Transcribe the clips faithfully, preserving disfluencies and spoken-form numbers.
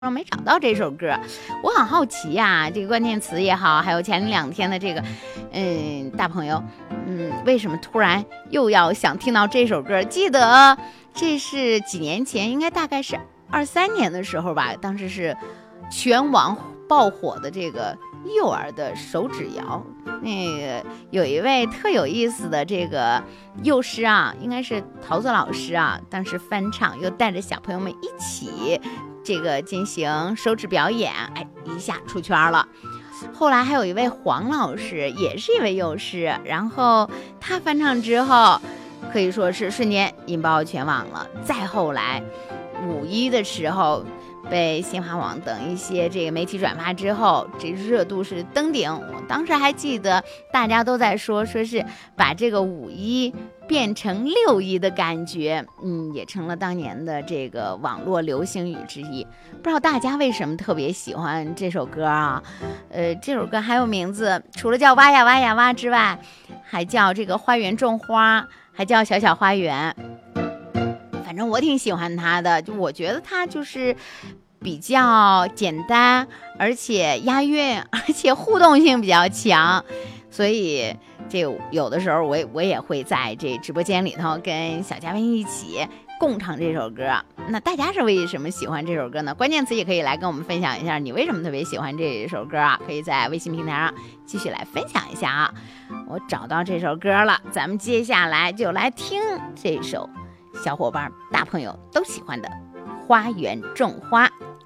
没找到这首歌，我很好奇呀、啊，这个关键词也好，还有前两天的这个，嗯，大朋友，嗯，为什么突然又要想听到这首歌？记得这是几年前，应该大概是二三年的时候吧，当时是全网爆火的这个幼儿的手指谣，那个有一位特有意思的这个幼师啊，应该是桃子老师啊，当时翻唱，又带着小朋友们一起。这个进行手指表演，哎，一下出圈了。后来还有一位黄老师，也是一位幼师，然后他翻唱之后，可以说是瞬间引爆全网了。再后来，五一的时候，被新华网等一些这个媒体转发之后，这热度是登顶。我当时还记得大家都在说，说是把这个五一变成六一的感觉，嗯，也成了当年的这个网络流行语之一。不知道大家为什么特别喜欢这首歌啊？呃，这首歌还有名字，除了叫挖呀挖呀挖之外，还叫这个花园种花，还叫小小花园。反正我挺喜欢它的，就我觉得它就是比较简单，而且押韵，而且互动性比较强，所以这有的时候我也我也会在这直播间里头跟小嘉宾一起共唱这首歌。那大家是为什么喜欢这首歌呢？关键词也可以来跟我们分享一下，你为什么特别喜欢这首歌啊？可以在微信平台上继续来分享一下啊。我找到这首歌了，咱们接下来就来听这首小伙伴大朋友都喜欢的《花园种花》。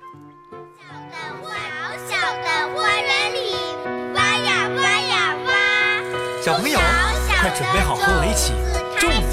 小的花园里挖呀挖呀挖， 小朋友快准备好和我一起种